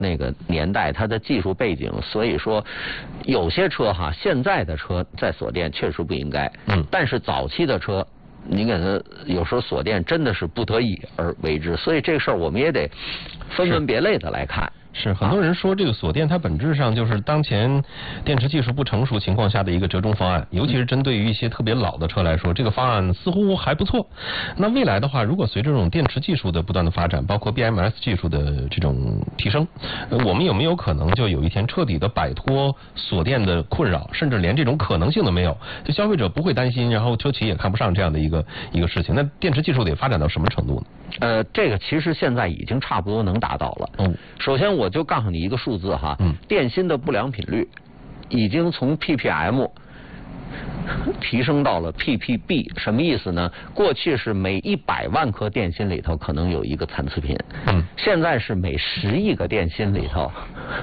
那个年代，它的技术背景，所以说有些车哈，现在的车在锁电确实不应该，但是早期的车，你给它有时候锁电真的是不得已而为之，所以这个事儿我们也得分门别类的来看。 是很多人说这个锁电它本质上就是当前电池技术不成熟情况下的一个折中方案，尤其是针对于一些特别老的车来说，这个方案似乎还不错。那未来的话，如果随着这种电池技术的不断的发展，包括 BMS 技术的这种提升，我们有没有可能就有一天彻底的摆脱锁电的困扰，甚至连这种可能性都没有，就消费者不会担心，然后车企也看不上这样的一个事情？那电池技术得发展到什么程度呢？ 这个其实现在已经差不多能达到了。首先我就告诉你一个数字哈，电芯的不良品率已经从 ppm 提升到了 ppb， 什么意思呢？过去是每100万颗电芯里头可能有一个残次品，现在是每10亿个电芯里头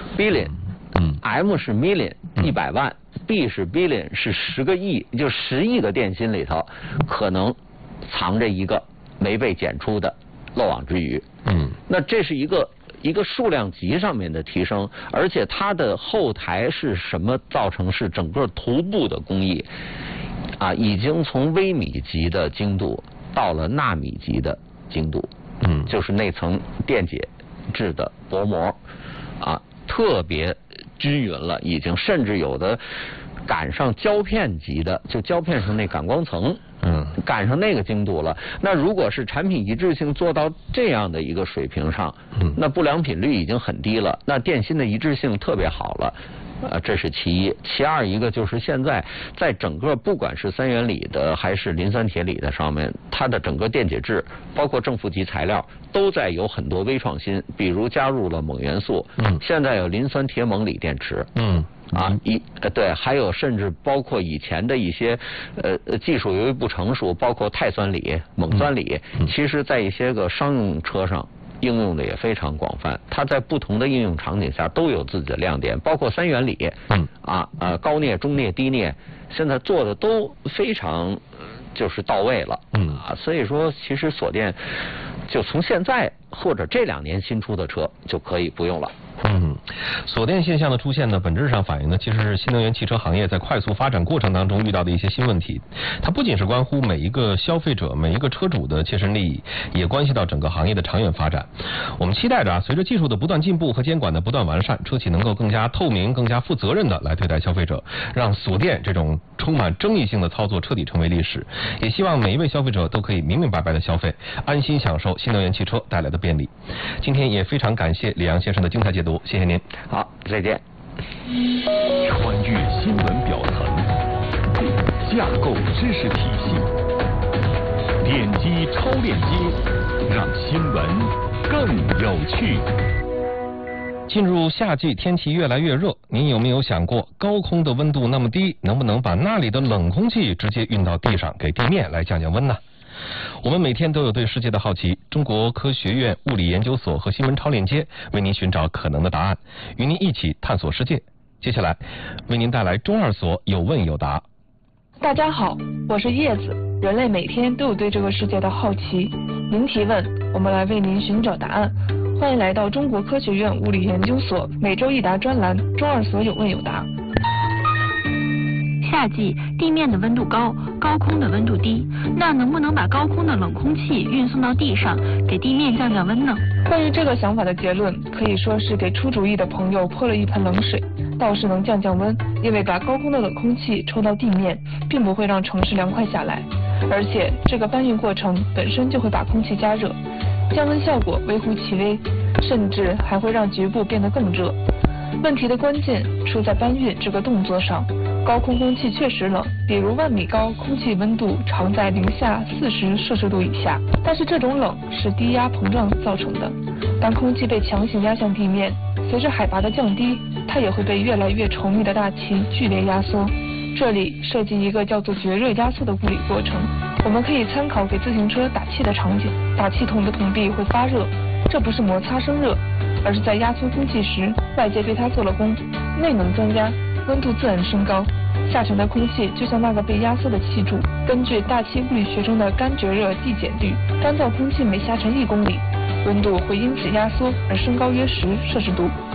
billion，M 是 million 100万，B 是 billion 是10个亿，就10亿个电芯里头可能藏着一个没被检出的漏网之鱼。那这是一个数量级上面的提升，而且它的后台是什么造成？是整个头部的工艺啊，已经从微米级的精度到了纳米级的精度。就是那层电解质的薄膜啊，特别均匀了，已经甚至有的赶上胶片级的，就胶片上那感光层。赶上那个精度了。那如果是产品一致性做到这样的一个水平上，那不良品率已经很低了，那电芯的一致性特别好了。这是其一。其二一个就是现在在整个不管是三元锂的还是磷酸铁锂的上面，它的整个电解质包括正负极材料都在有很多微创新，比如加入了锰元素，现在有磷酸铁锰锂电池，对，还有甚至包括以前的一些技术由于不成熟，包括钛酸锂、锰酸锂，其实在一些个商用车上应用的也非常广泛，它在不同的应用场景下都有自己的亮点，包括三元锂，高镍、中镍、低镍，现在做的都非常就是到位了，所以说其实锁电就从现在或者这2年新出的车就可以不用了。 锁电现象的出现呢，本质上反映的其实是新能源汽车行业在快速发展过程当中遇到的一些新问题。它不仅是关乎每一个消费者、每一个车主的切身利益，也关系到整个行业的长远发展。我们期待着随着技术的不断进步和监管的不断完善，车企能够更加透明、更加负责任的来对待消费者，让锁电这种充满争议性的操作彻底成为历史。也希望每一位消费者都可以明明白白的消费，安心享受新能源汽车带来的便利。今天也非常感谢李阳先生的精彩解读，谢谢您。 好，再见。 穿越新闻表层，架构知识体系，点击超链接，让新闻更有趣。 进入夏季，天气越来越热，您有没有想过，高空的温度那么低，能不能把那里的冷空气直接运到地上，给地面来降降温呢？我们每天都有对世界的好奇，中国科学院物理研究所和新闻超链接为您寻找可能的答案，与您一起探索世界。接下来为您带来中二所有问有答。 大家好，我是叶子。人类每天都有对这个世界的好奇，您提问，我们来为您寻找答案。欢迎来到中国科学院物理研究所每周一答专栏中二所有问有答。 夏季地面的温度高，高空的温度低，那能不能把高空的冷空气运送到地上，给地面降降温呢？ 关于这个想法的结论，可以说是给出主意的朋友泼了一盆冷水。倒是能降降温，因为把高空的冷空气抽到地面，并不会让城市凉快下来，而且这个搬运过程本身就会把空气加热，降温效果微乎其微，甚至还会让局部变得更热。问题的关键出在搬运这个动作上。高空空气确实冷，比如10000米高，空气温度常在-40°C以下，但是这种冷是低压膨胀造成的。当空气被强行压向地面，随着海拔的降低，它也会被越来越稠密的大气剧烈压缩。这里涉及一个叫做绝热压缩的物理过程，我们可以参考给自行车打气的场景，打气筒的筒壁会发热，这不是摩擦生热，而是在压缩空气时，外界对它做了功，内能增加，温度自然升高，下沉的空气就像那个被压缩的气柱。根据大气物理学中的干绝热递减率，干燥空气每下沉1公里，温度会因此压缩而升高约10°C。